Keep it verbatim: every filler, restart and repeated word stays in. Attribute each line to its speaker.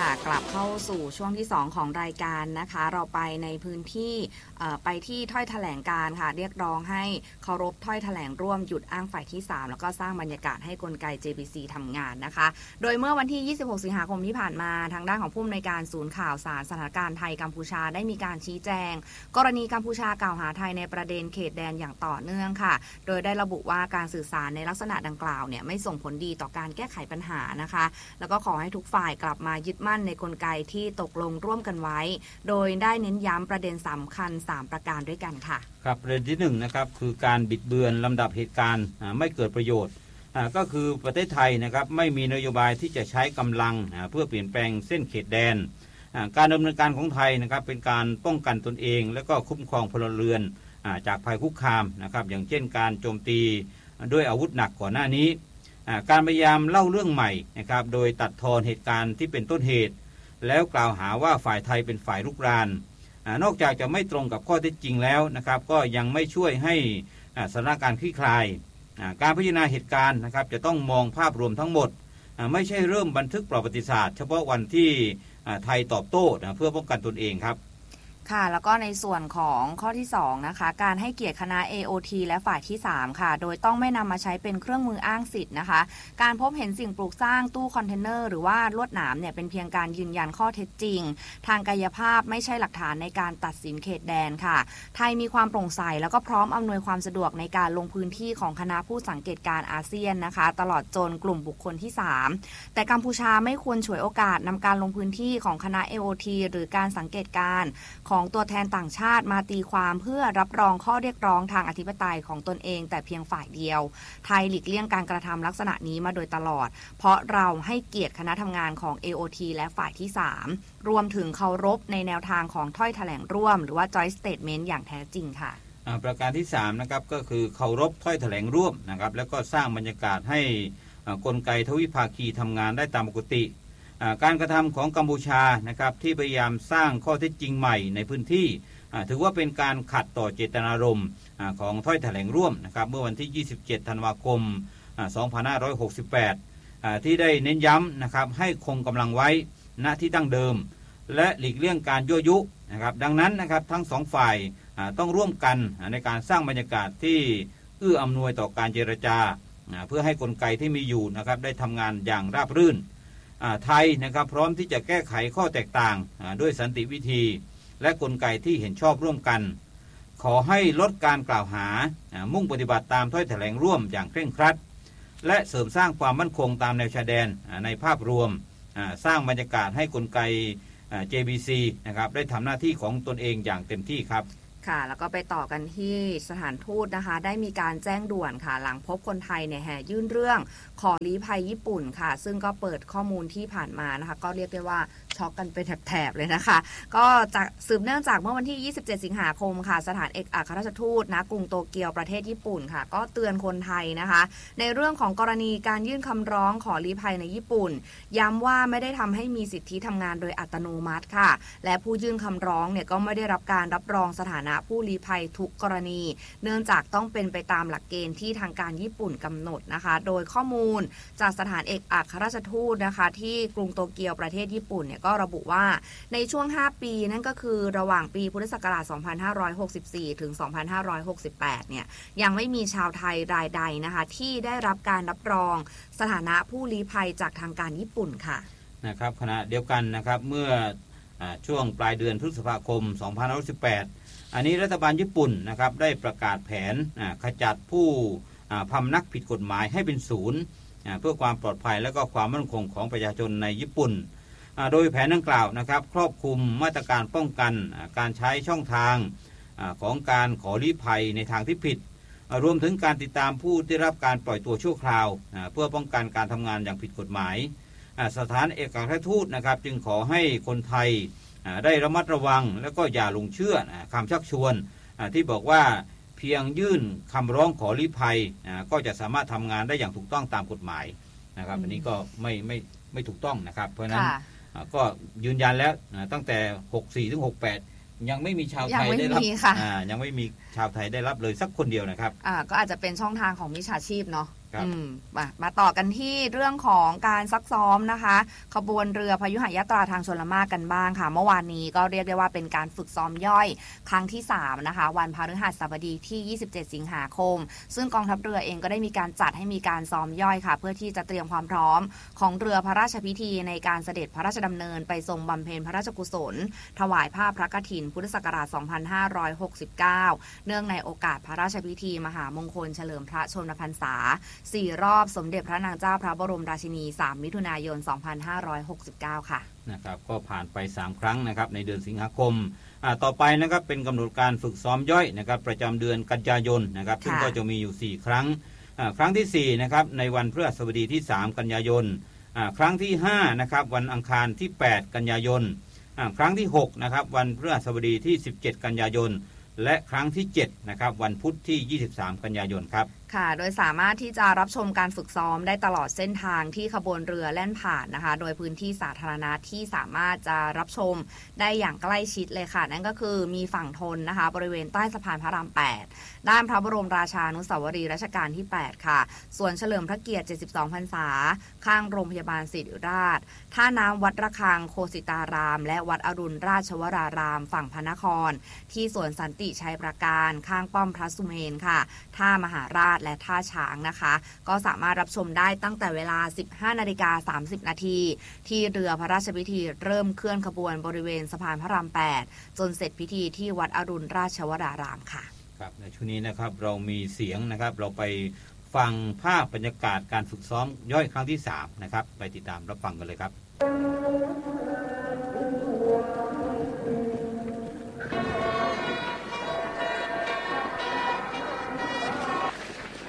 Speaker 1: กลับเข้าสู่ช่วงที่สองของรายการนะคะเราไปในพื้นที่ไปที่ถ้อยแถลงการค่ะเรียกร้องให้เคารพถ้อยแถลงร่วมหยุดอ้างฝ่ายที่สามแล้วก็สร้างบรรยากาศให้กลไก เจ บี ซี ทำงานนะคะโดยเมื่อวันที่ยี่สิบหกสิงหาคมที่ผ่านมาทางด้านของผู้อำนวยการศูนย์ข่าวสารสถานการณ์ไทยกัมพูชาได้มีการชี้แจงกรณีกัมพูชากล่าวหาไทยในประเด็นเขตแดนอย่างต่อเนื่องค่ะโดยได้ระบุว่าการสื่อสารในลักษณะดังกล่าวเนี่ยไม่ส่งผลดีต่อการแก้ไขปัญหานะคะแล้วก็ขอให้ทุกฝ่ายกลับมายึดมั่นในกลไกที่ตกลงร่วมกันไว้โดยได้เน้นย้ำประเด็นสำคัญสามประการด้วยกันค่ะ
Speaker 2: ครับประเด็นที่หนึ่งนะครับคือการบิดเบือนลำดับเหตุการณ์ไม่เกิดประโยชน์ก็คือประเทศไทยนะครับไม่มีนโยบายที่จะใช้กำลังเพื่อเปลี่ยนแปลงเส้นเขตแดนการดำเนินการของไทยนะครับเป็นการป้องกันตนเองและก็คุ้มครองพลเรือนจากภัยคุกคามนะครับอย่างเช่นการโจมตีด้วยอาวุธหนักก่อนหน้านี้การพยายามเล่าเรื่องใหม่นะครับโดยตัดทอนเหตุการณ์ที่เป็นต้นเหตุแล้วกล่าวหาว่าฝ่ายไทยเป็นฝ่ายรุกรานนอกจากจะไม่ตรงกับข้อเท็จจริงแล้วนะครับก็ยังไม่ช่วยให้สถานการณ์คลี่คลายการพิจารณาเหตุการณ์นะครับจะต้องมองภาพรวมทั้งหมดไม่ใช่เริ่มบันทึกประวัติศาสตร์เฉพาะวันที่ไทยตอบโต้เพื่อป้องกันตนเองครับ
Speaker 1: ค่ะแล้วก็ในส่วนของข้อที่สองนะคะการให้เกียรติคณะ เอ โอ ที และฝ่ายที่สามค่ะโดยต้องไม่นำมาใช้เป็นเครื่องมืออ้างสิทธิ์นะคะการพบเห็นสิ่งปลูกสร้างตู้คอนเทนเนอร์หรือว่าลวดหนามเนี่ยเป็นเพียงการยืนยันข้อเท็จจริงทางกายภาพไม่ใช่หลักฐานในการตัดสินเขตแดนค่ะไทยมีความโปร่งใสแล้วก็พร้อมอำนวยความสะดวกในการลงพื้นที่ของคณะผู้สังเกตการอาเซียนนะคะตลอดจนกลุ่มบุคคลที่สามแต่กัมพูชาไม่ควรฉวยโอกาสนำการลงพื้นที่ของคณะ เอ โอ ที หรือการสังเกตการของตัวแทนต่างชาติมาตีความเพื่อรับรองข้อเรียกร้องทางอธิปไตยของตนเองแต่เพียงฝ่ายเดียวไทยหลีกเลี่ยงการกระทำลักษณะนี้มาโดยตลอดเพราะเราให้เกียรติคณะทำงานของ เอ โอ ที และฝ่ายที่สามรวมถึงเคารพในแนวทางของถ้อยแถลงร่วมหรือว่า Joint Statement อย่างแท้จริงค่ะ
Speaker 2: ประการที่สามนะครับก็คือเคารพถ้อยแถลงร่วมนะครับแล้วก็สร้างบรรยากาศให้กลไกทวิภาคีทำงานได้ตามปกติการกระทำของกัมพูชานะครับที่พยายามสร้างข้อเท็จจริงใหม่ในพื้นที่ถือว่าเป็นการขัดต่อเจตนารมณ์ของถ้อยแถลงร่วมนะครับเมื่อวันที่ยี่สิบเจ็ดธันวาคมสองพันห้าร้อยหกสิบแปดที่ได้เน้นย้ำนะครับให้คงกำลังไว้ณที่ตั้งเดิมและหลีกเลี่ยงการยั่วยุนะครับดังนั้นนะครับทั้งสองฝ่ายต้องร่วมกันในการสร้างบรรยากาศที่เอื้ออำนวยต่อการเจรจาเพื่อให้กลไกที่มีอยู่นะครับได้ทำงานอย่างราบรื่นไทยนะครับพร้อมที่จะแก้ไขข้อแตกต่างด้วยสันติวิธีและกลไกที่เห็นชอบร่วมกันขอให้ลดการกล่าวหามุ่งปฏิบัติตามถ้อยแถลงร่วมอย่างเคร่งครัดและเสริมสร้างความมั่นคงตามแนวชายแดนในภาพรวมสร้างบรรยากาศให้กลไก เจ บี ซี นะครับได้ทำหน้าที่ของตนเองอย่างเต็มที่ครับ
Speaker 1: ค่ะแล้วก็ไปต่อกันที่สถานทูตนะคะได้มีการแจ้งด่วนค่ะหลังพบคนไทยเนี่ยแห่ยื่นเรื่องขอลี้ภัยญี่ปุ่นค่ะซึ่งก็เปิดข้อมูลที่ผ่านมานะคะก็เรียกได้ว่าช็อกกันเป็นแถบๆเลยนะคะก็จากสืบเนื่องจากเมื่อวันที่ยี่สิบเจ็ดสิงหาคมค่ะสถานเอกอัครราชทูตณกรุงโตเกียวประเทศญี่ปุ่นค่ะก็เตือนคนไทยนะคะในเรื่องของกรณีการยื่นคำร้องขอลี้ภัยในญี่ปุ่นย้ำว่าไม่ได้ทำให้มีสิทธิทำงานโดยอัตโนมัติค่ะและผู้ยื่นคำร้องเนี่ยก็ไม่ได้รับการรับรองสถานะผู้ลี้ภัยทุกกรณีเนื่องจากต้องเป็นไปตามหลักเกณฑ์ที่ทางการญี่ปุ่นกำหนดนะคะโดยข้อมูลจากสถานเอกอัครราชทูตนะคะที่กรุงโตเกียวประเทศญี่ปุ่นเนี่ยก็ระบุว่าในช่วงห้าปีนั่นก็คือระหว่างปีพุทธศักราชสองพันห้าร้อยหกสิบสี่ถึงสองพันห้าร้อยหกสิบแปดเนี่ยยังไม่มีชาวไทยรายใดนะคะที่ได้รับการรับรองสถานะผู้ลี้ภัยจากทางการญี่ปุ่นค่ะ
Speaker 2: นะครับขณะเดียวกันนะครับเมื่อช่วงปลายเดือนพฤษภาคมสองพันห้าร้อยสิบแปดอันนี้รัฐบาลญี่ปุ่นนะครับได้ประกาศแผนขจัดผู้พำนักผิดกฎหมายให้เป็นศูนย์เพื่อความปลอดภัยและก็ความมั่นคงของประชาชนในญี่ปุ่นโดยแผนดังกล่าวนะครับครอบคลุมมาตรการป้องกันการใช้ช่องทางของการขอลี้ภัยในทางที่ผิดรวมถึงการติดตามผู้ได้รับการปล่อยตัวชั่วคราวเพื่อป้องกันการทำงานอย่างผิดกฎหมายสถานเอกอัครราชทูตนะครับจึงขอให้คนไทยได้ระมัดระวังและก็อย่าลงเชื่อคำชักชวนที่บอกว่าเพียงยื่นคำร้องขอลี้ภัยก็จะสามารถทำงานได้อย่างถูกต้องตามกฎหมายนะครับอันนี้ก็ไม่ไม่ไม่ถูกต้องนะครับเพราะฉะนั้นก็ยืนยันแล้วตั้งแต่หกสิบสี่ถึงหกสิบแปดยังไม่มีชาวไทยได้รับยังไม่มีชาวไทยได้รับเลยสักคนเดียวนะครับ
Speaker 1: อ่าก็อาจจะเป็นช่องทางของมิจฉาชีพเนาะอืมมามาต่อกันที่เรื่องของการซักซ้อมนะคะขบวนเรือพยุหยาตราทางชลมารกันบ้างค่ะเมื่อวานนี้ก็เรียกได้ว่าเป็นการฝึกซ้อมย่อยครั้งที่สามนะคะวันพฤหัสบดีที่ยี่สิบเจ็ดสิงหาคมซึ่งกองทัพเรือเองก็ได้มีการจัดให้มีการซ้อมย่อยค่ะเพื่อที่จะเตรียมความพร้อมของเรือพระราชพิธีในการเสด็จพระราชดำเนินไปทรงบำเพ็ญพระราชกุศลถวายผ้าพระกฐินพุทธศักราชสองพันห้าร้อยหกสิบเก้าเนื่องในโอกาสพระราชพิธีมหามงคลเฉลิมพระชนมพรรษาสี่รอบสมเด็จพระนางเจ้าพระบรมราชินีสามมิถุนายนสองพันห้าร้อยหกสิบเก้าค่ะ
Speaker 2: นะครับก็ผ่านไปสามครั้งนะครับในเดือนสิงหาคมอ่าต่อไปนะครับเป็นกำหนดการฝึกซ้อมย่อยนะครับประจำเดือนกันยายนนะครับซึ่งก็จะมีอยู่สี่ครั้งอ่าครั้งที่สี่นะครับในวันพฤหัสบดีที่สามกันยายนอ่าครั้งที่ห้านะครับวันอังคารที่แปดกันยายนอ่าครั้งที่หกนะครับวันพฤหัสบดีที่สิบเจ็ดกันยายนและครั้งที่เจ็ดนะครับวันพุธที่ยี่สิบสามกันยายนครับ
Speaker 1: ค่ะโดยสามารถที่จะรับชมการฝึกซ้อมได้ตลอดเส้นทางที่ขบวนเรือแล่นผ่านนะคะโดยพื้นที่สาธารณะที่สามารถจะรับชมได้อย่างใกล้ชิดเลยค่ะนั่นก็คือมีฝั่งทนนะคะบริเวณใต้สะพานพระรามแปดด้านพระบรมราชานุสาวรีย์รัชกาลที่แปดค่ะส่วนเฉลิมพระเกียรติเจ็ดสิบสองพรรษาข้างโรงพยาบาลศิริราชท่าน้ำวัดระฆังโคสิตารามและวัดอรุณราชวรารามฝั่งพระนครที่สวนสันติชัยประการข้างป้อมพระสุเมนค่ะท่ามหาราชและท่าช้างนะคะก็สามารถรับชมได้ตั้งแต่เวลา สิบห้านาฬิกาสามสิบนาทีที่เรือพระราชพิธีเริ่มเคลื่อนขบวนบริเวณสะพานพระรามแปดจนเสร็จพิธีที่วัดอรุณราชวรารามค่ะ
Speaker 2: ครับในช่วงนี้นะครับเรามีเสียงนะครับเราไปฟังภาพบรรยากาศการฝึกซ้อมย่อยครั้งที่สามนะครับไปติดตามรับฟังกันเลยครับ